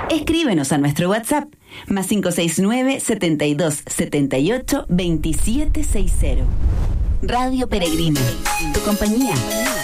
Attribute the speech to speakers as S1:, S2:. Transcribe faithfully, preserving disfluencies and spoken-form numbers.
S1: Escríbenos a nuestro WhatsApp más cinco seis nueve, setenta y dos, setenta y ocho, veintisiete sesenta. Radio Peregrino, tu compañía